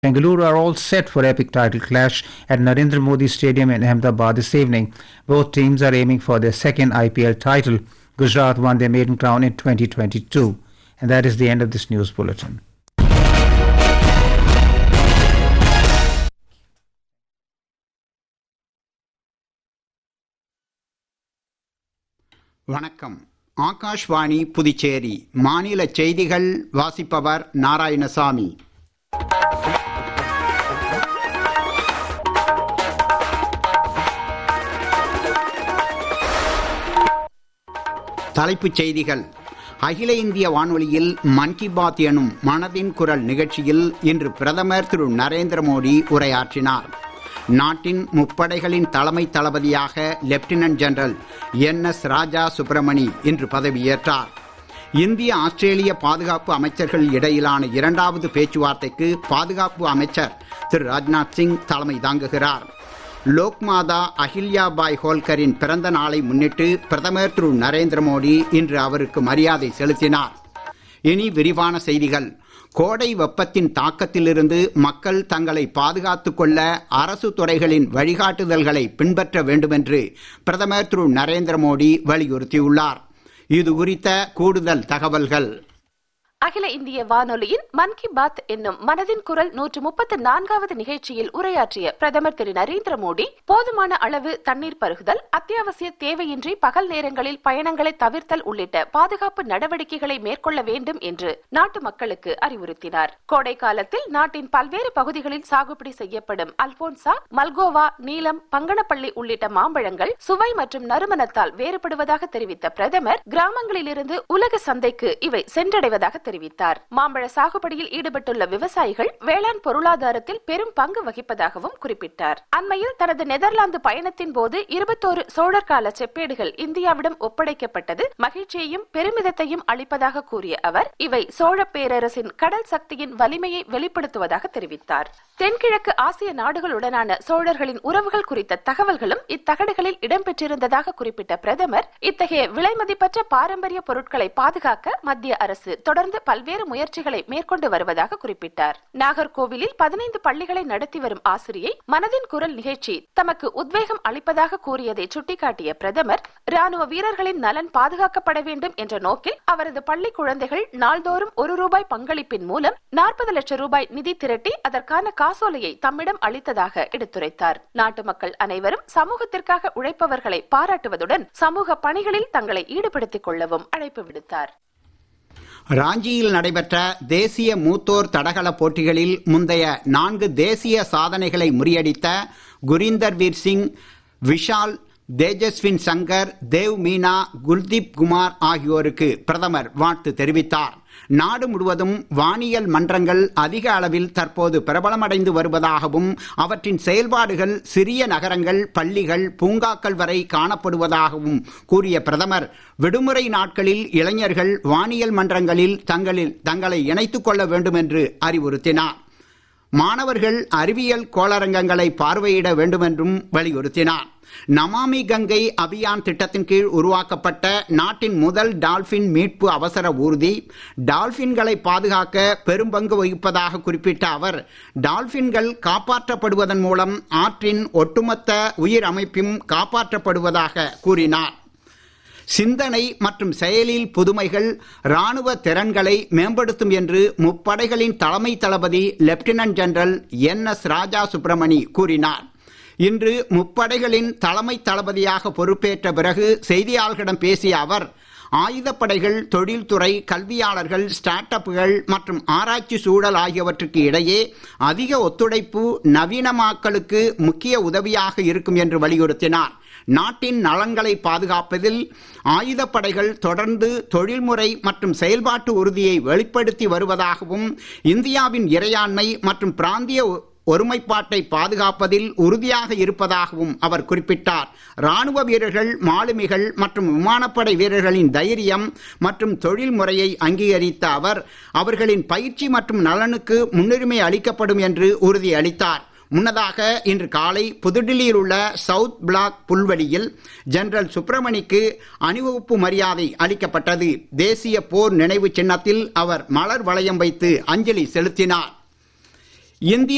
Bengaluru are all set for epic title clash at Narendra Modi Stadium in Ahmedabad this evening. Both teams are aiming for their second IPL title. Gujarat won their maiden crown in 2022. And that is the end of this news bulletin. வணக்கம். ஆகாஷ்வாணி புதுச்சேரி மாநில செய்திகள் வாசிப்பவர் நாராயணசாமி. தலைப்புச் செய்திகள். அகில இந்திய வானொலியில் மன் கி பாத் எனும் மனதின் குரல் நிகழ்ச்சியில் இன்று பிரதமர் திரு நரேந்திர மோடி உரையாற்றினார். நாட்டின் முப்படைகளின் தலைமை தளபதியாக லெப்டினன்ட் ஜெனரல் என்.எஸ். ராஜா சுப்பிரமணி இன்று பதவியேற்றார். இந்திய ஆஸ்திரேலிய பாதுகாப்பு அமைச்சர்கள் இடையிலான இரண்டாவது பேச்சுவார்த்தைக்கு பாதுகாப்பு அமைச்சர் திரு ராஜ்நாத் சிங் தலைமை தாங்குகிறார். லோக்மாதா அஹில்யாபாய் ஹோல்கரின் பிறந்த நாளை முன்னிட்டு பிரதமர் திரு நரேந்திர மோடி இன்று அவருக்கு மரியாதை செலுத்தினார். இனி விரிவான செய்திகள். கோடை வெப்பத்தின் தாக்கத்திலிருந்து மக்கள் தங்களை பாதுகாத்துக் கொள்ள அரசு துறைகளின் வழிகாட்டுதல்களை பின்பற்ற வேண்டுமென்று பிரதமர் திரு நரேந்திர மோடி வலியுறுத்தியுள்ளார். இது குறித்த கூடுதல் தகவல்கள். அகில இந்திய வானொலியின் மன் கி பாத் என்னும் மனதின் குரல் 134வது நிகழ்ச்சியில் உரையாற்றிய பிரதமர் திரு நரேந்திர மோடி, போதுமான அளவு தண்ணீர் பருகுதல், அத்தியாவசிய தேவையின்றி பகல் நேரங்களில் பயணங்களை தவிர்த்தல் உள்ளிட்ட பாதுகாப்பு நடவடிக்கைகளை மேற்கொள்ள வேண்டும் என்று நாட்டு மக்களுக்கு அறிவுறுத்தினார். கோடை காலத்தில் நாட்டின் பல்வேறு பகுதிகளில் சாகுபடி செய்யப்படும் அல்போன்சா, மல்கோவா, நீலம், பங்கனப்பள்ளி உள்ளிட்ட மாம்பழங்கள் சுவை மற்றும் நறுமணத்தால் வேறுபடுவதாக தெரிவித்த பிரதமர், கிராமங்களிலிருந்து உலக சந்தைக்கு இவை சென்றடைவதாக தெரிவித்தார். மாம்பழ சாகுபடியில் ஈடுபட்டுள்ள விவசாயிகள் வேளாண் பொருளாதாரத்தில் பெரும் பங்கு வகிப்பதாகவும் குறிப்பிட்டார். அண்மையில் தனது நெதர்லாந்து பயணத்தின் போது 21 சோழர் கால செப்பேடுகள் இந்தியாவிடம் ஒப்படைக்கப்பட்டது மகிழ்ச்சியையும் பெருமிதத்தையும் அளிப்பதாக கூறிய அவர், இவை சோழ பேரரசின் கடல் சக்தியின் வலிமையை வெளிப்படுத்துவதாக தெரிவித்தார். தென்கிழக்கு ஆசிய நாடுகளுடனான சோழர்களின் உறவுகள் குறித்த தகவல்களும் இத்தகடுகளில் இடம்பெற்றிருந்ததாக குறிப்பிட்ட பிரதமர், இத்தகைய விலைமதிப்பற்ற பாரம்பரிய பொருட்களை பாதுகாக்க மத்திய அரசு தொடர்ந்து பல்வேறு முயற்சிகளை மேற்கொண்டு வருவதாக குறிப்பிட்டார். நாகர்கோவிலில் 15 பள்ளிகளை நடத்தி வரும் ஆசிரியை மனதின் குரல் நிகழ்ச்சி தமக்கு உத்வேகம் அளிப்பதாக கூறியதை சுட்டிக்காட்டிய பிரதமர், ராணுவ வீரர்களின் நலன் பாதுகாக்கப்பட வேண்டும் என்ற நோக்கில் அவரது பள்ளி குழந்தைகள் நாள்தோறும் ₹1 பங்களிப்பின் மூலம் 40 லட்சம் ரூபாய் நிதி திரட்டி அதற்கான காசோலையை தம்மிடம் அளித்ததாக எடுத்துரைத்தார். நாட்டு மக்கள் அனைவரும் சமூகத்திற்காக உழைப்பவர்களை பாராட்டுவதுடன் சமூக பணிகளில் தங்களை ஈடுபடுத்திக் கொள்ளவும் அழைப்பு விடுத்தார். ராஞ்சியில் நடைபெற்ற தேசிய மூத்தோர் தடகள போட்டிகளில் முந்தைய 4 தேசிய சாதனைகளை முறியடித்த குரிந்தர் வீர் சிங், விஷால், தேஜஸ்வின் சங்கர், தேவ் மீனா, குல்தீப் குமார் ஆகியோருக்கு பிரதமர் வாழ்த்து தெரிவித்தார். நாடு முழுவதும் வானியல் மன்றங்கள் அதிக அளவில் தற்போது பிரபலமடைந்து வருவதாகவும் அவற்றின் செயல்பாடுகள் சிறிய நகரங்கள், பள்ளிகள், பூங்காக்கள் வரை காணப்படுவதாகவும் கூறிய பிரதமர், விடுமுறை நாட்களில் இளைஞர்கள் வானியல் மன்றங்களில் தங்களை இணைத்துக் கொள்ள வேண்டும் என்று அறிவுறுத்தினார். மாணவர்கள் அறிவியல் கோளரங்கங்களை பார்வையிட வேண்டும் என்றும் வலியுறுத்தினார். நமாமி கங்கை அபியான் திட்டத்தின் கீழ் உருவாக்கப்பட்ட நாட்டின் முதல் டால்பின் மீட்பு அவசர ஊர்தி டால்பின்களை பாதுகாக்க பெரும் பங்கு வகிப்பதாக குறிப்பிட்ட அவர், டால்பின்கள் காப்பாற்றப்படுவதன் மூலம் ஆற்றின் ஒட்டுமொத்த உயிர் அமைப்பும் காப்பாற்றப்படுவதாக கூறினார். சிந்தனை மற்றும் செயலில் புதுமைகள் ராணுவ திறன்களை மேம்படுத்தும் என்று முப்படைகளின் தலைமை தளபதி லெப்டினன்ட் ஜெனரல் என்.எஸ். ராஜா சுப்பிரமணி கூறினார். இன்று முப்படைகளின் தலைமை தளபதியாக பொறுப்பேற்ற பிறகு செய்தியாளர்களிடம் பேசிய அவர், ஆயுதப்படைகள், தொழில்துறை, கல்வியாளர்கள், ஸ்டார்ட் அப்புகள் மற்றும் ஆராய்ச்சி சூழல் ஆகியவற்றுக்கு இடையே அதிக ஒத்துழைப்பு நவீனமாக்கலுக்கு முக்கிய உதவியாக இருக்கும் என்று வலியுறுத்தினார். நாட்டின் நலன்களை பாதுகாப்பதில் ஆயுதப்படைகள் தொடர்ந்து தொழில்முறை மற்றும் செயல்பாட்டு உறுதியை வெளிப்படுத்தி வருவதாகவும், இந்தியாவின் இறையாண்மை மற்றும் பிராந்திய ஒருமைப்பாட்டை பாதுகாப்பதில் உறுதியாக இருப்பதாகவும் அவர் குறிப்பிட்டார். ராணுவ வீரர்கள், மாலுமிகள் மற்றும் விமானப்படை வீரர்களின் தைரியம் மற்றும் தொழில் முறையை அங்கீகரித்த அவர், அவர்களின் பயிற்சி மற்றும் நலனுக்கு முன்னுரிமை அளிக்கப்படும் என்று உறுதியளித்தார். முன்னதாக இன்று காலை புதுடில்லியில் உள்ள சவுத் பிளாக் புல்வெளியில் ஜெனரல் சுப்பிரமணிக்கு அணிவகுப்பு மரியாதை அளிக்கப்பட்டது. தேசிய போர் நினைவு சின்னத்தில் அவர் மலர் வளையம் வைத்து அஞ்சலி செலுத்தினார். இந்திய